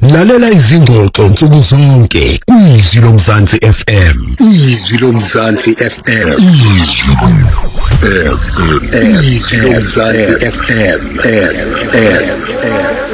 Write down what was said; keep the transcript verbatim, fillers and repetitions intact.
Lalela izingxoxo nsuku zonke kwizwi lomzansi F M. Izwi lomzansi F M. Izwi lomzansi F M.